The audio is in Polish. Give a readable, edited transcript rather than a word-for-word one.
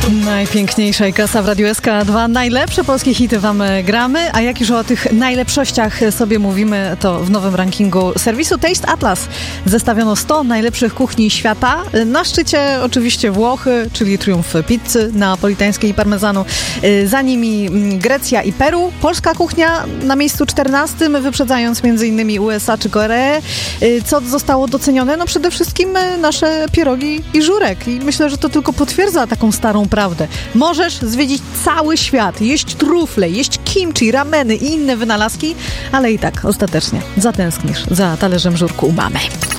Najpiękniejsza kasa w Radiu SK2. Najlepsze polskie hity wam gramy, a jak już o tych najlepszościach sobie mówimy, to w nowym rankingu serwisu Taste Atlas zestawiono 100 najlepszych kuchni świata. Na szczycie oczywiście Włochy, czyli triumf pizzy napolitańskiej i parmezanu. Za nimi Grecja i Peru. Polska kuchnia na miejscu 14, wyprzedzając m.in. USA czy Koreę. Co zostało docenione? No przede wszystkim nasze pierogi i żurek. I myślę, że to tylko potwierdza taką starą prawdę. Możesz zwiedzić cały świat, jeść trufle, jeść kimchi, rameny i inne wynalazki, ale i tak ostatecznie zatęsknisz za talerzem żurku u mamy.